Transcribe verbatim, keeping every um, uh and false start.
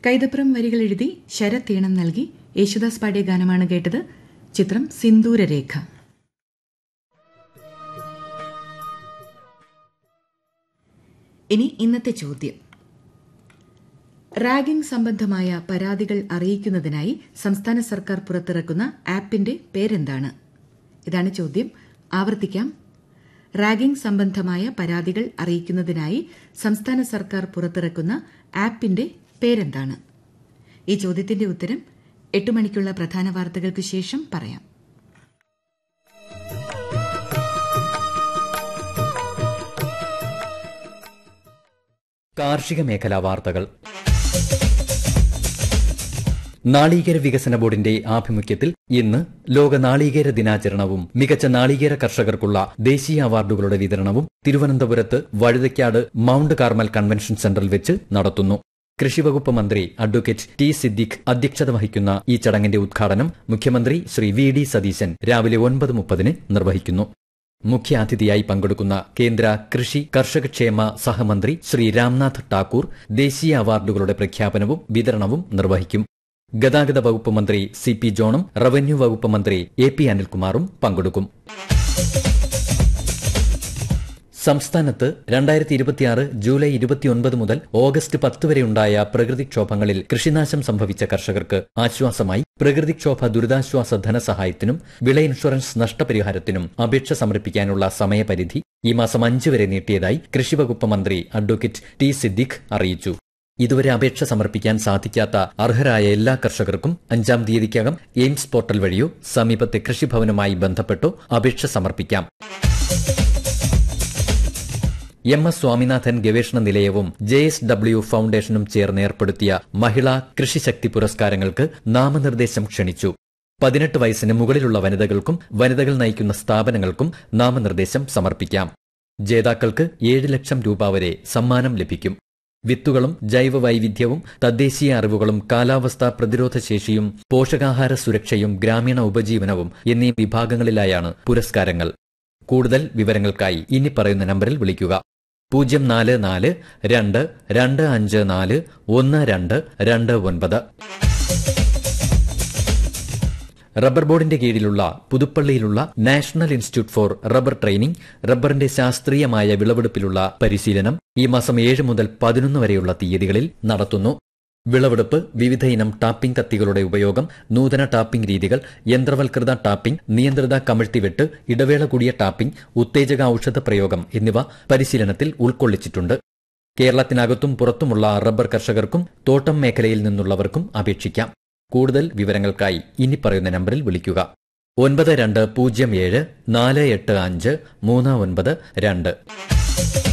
കൈതപ്രം വരികൾ എഴുതി ശരത് ഈണം നൽകി യേശുദാസ് പാടിയ ഗാനമാണ് കേട്ടത്. ചിത്രം സിന്ദൂരരേഖ. ഇനി ഇന്നത്തെ ചോദ്യം. റാഗിംഗ് സംബന്ധമായ പരാതികൾ അറിയിക്കുന്നതിനായി സംസ്ഥാന സർക്കാർ പുറത്തിറക്കുന്ന ആപ്പിന്റെ പേരെന്താണ്? ഇതാണ് ചോദ്യം. ആവർത്തിക്കാം. റാഗിംഗ് സംബന്ധമായ പരാതികൾ അറിയിക്കുന്നതിനായി സംസ്ഥാന സർക്കാർ പുറത്തിറക്കുന്ന ആപ്പിന്റെ പേരെന്താണ്? ഈ ചോദ്യത്തിന്റെ ഉത്തരം എട്ട് മണിക്കുള്ള പ്രധാന വാർത്തകൾക്ക് ശേഷം പറയാം. കാർഷിക മേഖലാ വാർത്തകൾ. നാളികേര വികസന ബോർഡിന്റെ ആഭിമുഖ്യത്തിൽ ഇന്ന് ലോക നാളികേര ദിനാചരണവും മികച്ച നാളികേര കർഷകർക്കുള്ള ദേശീയ അവാർഡുകളുടെ വിതരണവും തിരുവനന്തപുരത്ത് വഴുതയ്ക്കാട് മൌണ്ട് കാർമൽ കൺവെൻഷൻ സെന്ററിൽ വെച്ച് നടത്തുന്നു. കൃഷിവകുപ്പ് മന്ത്രി അഡ്വക്കേറ്റ് ടി സിദ്ദിഖ് അധ്യക്ഷത വഹിക്കുന്ന ഈ ചടങ്ങിന്റെ ഉദ്ഘാടനം മുഖ്യമന്ത്രി ശ്രീ വി ഡി സതീശൻ രാവിലെ ഒൻപത് മുപ്പതിന് നിർവഹിക്കുന്നു. മുഖ്യാതിഥിയായി പങ്കെടുക്കുന്ന കേന്ദ്ര കൃഷി കർഷകക്ഷേമ സഹമന്ത്രി ശ്രീ രാംനാഥ് ടാക്കൂർ ദേശീയ അവാർഡുകളുടെ പ്രഖ്യാപനവും വിതരണവും നിർവഹിക്കും. ഗതാഗത വകുപ്പ് മന്ത്രി സി പി ജോണും റവന്യൂ വകുപ്പ് മന്ത്രി എ പി അനിൽകുമാറും പങ്കെടുക്കും. സംസ്ഥാനത്ത് രണ്ടായിരത്തി ഇരുപത്തിയാറ് ജൂലൈ ഇരുപത്തിയൊൻപത് മുതൽ ഓഗസ്റ്റ് പത്ത് വരെയുണ്ടായ പ്രകൃതിക്ഷോഭങ്ങളിൽ കൃഷിനാശം സംഭവിച്ച കർഷകർക്ക് ആശ്വാസമായി പ്രകൃതിക്ഷോഭ ദുരിതാശ്വാസ ധനസഹായത്തിനും വിള ഇൻഷുറൻസ് നഷ്ടപരിഹാരത്തിനും അപേക്ഷ സമർപ്പിക്കാനുള്ള സമയപരിധി ഈ മാസം അഞ്ച് വരെ നീട്ടിയതായി കൃഷിവകുപ്പ് മന്ത്രി അഡ്വക്കേറ്റ് ടി സിദ്ദിഖ് അറിയിച്ചു. ഇതുവരെ അപേക്ഷ സമർപ്പിക്കാൻ സാധിക്കാത്ത അർഹരായ എല്ലാ കർഷകർക്കും അഞ്ചാം തീയതിക്കകം എയിംസ് പോർട്ടൽ വഴിയോ സമീപത്തെ കൃഷിഭവനുമായി ബന്ധപ്പെട്ടോ അപേക്ഷ സമർപ്പിക്കാം. എം എസ് സ്വാമിനാഥൻ ഗവേഷണ നിലയവും ജെ എസ് ഡബ്ല്യു ഫൌണ്ടേഷനും ചേർന്ന് ഏർപ്പെടുത്തിയ മഹിളാ കൃഷിശക്തി പുരസ്കാരങ്ങൾക്ക് നാമനിർദ്ദേശം ക്ഷണിച്ചു. പതിനെട്ട് വയസ്സിന് മുകളിലുള്ള വനിതകൾക്കും വനിതകൾ നയിക്കുന്ന സ്ഥാപനങ്ങൾക്കും നാമനിർദ്ദേശം സമർപ്പിക്കാം. ജേതാക്കൾക്ക് ഏഴ് ലക്ഷം രൂപ വരെ സമ്മാനം ലഭിക്കും. വിത്തുകളും ജൈവ വൈവിധ്യവും തദ്ദേശീയ അറിവുകളും കാലാവസ്ഥാ പ്രതിരോധ ശേഷിയും പോഷകാഹാര സുരക്ഷയും ഗ്രാമീണ ഉപജീവനവും എന്നീ വിഭാഗങ്ങളിലായാണ് പുരസ്കാരങ്ങൾ. കൂടുതൽ വിവരങ്ങൾക്കായി ഇനി പറയുന്ന നമ്പറിൽ വിളിക്കുക. പൂജ്യം നാല് നാല് രണ്ട് രണ്ട് അഞ്ച് നാല് ഒന്ന് രണ്ട് രണ്ട് ഒൻപത്. റബ്ബർ ബോർഡിന്റെ കീഴിലുള്ള പുതുപ്പള്ളിയിലുള്ള national institute four rubber training റബ്ബറിന്റെ ശാസ്ത്രീയമായ വിളവെടുപ്പിലുള്ള പരിശീലനം ഈ മാസം ഏഴ് മുതൽ പതിനൊന്ന് വരെയുള്ള തീയതികളിൽ നടത്തുന്നു. വിളവെടുപ്പ്, വിവിധ ഇനം ടാപ്പിംഗ് കത്തികളുടെ ഉപയോഗം, നൂതന ടാപ്പിംഗ് രീതികൾ, യന്ത്രവൽകൃത ടാപ്പിംഗ്, നിയന്ത്രിത കമിഴ്ത്തിവെട്ട്, ഇടവേള കൂടിയ ടാപ്പിംഗ്, ഉത്തേജക ഔഷധ പ്രയോഗം എന്നിവ പരിശീലനത്തിൽ ഉൾക്കൊള്ളിച്ചിട്ടുണ്ട്. കേരളത്തിനകത്തും പുറത്തുമുള്ള റബ്ബർ കർഷകർക്കും തോട്ടം മേഖലയിൽ നിന്നുള്ളവർക്കും അപേക്ഷിക്കാം. കൂടുതൽ വിവരങ്ങൾക്കായി ഇനി പറയുന്ന നമ്പറിൽ വിളിക്കുക. ഒൻപത് രണ്ട് പൂജ്യം ഏഴ് നാല് എട്ട് അഞ്ച് മൂന്ന് ഒൻപത് രണ്ട്.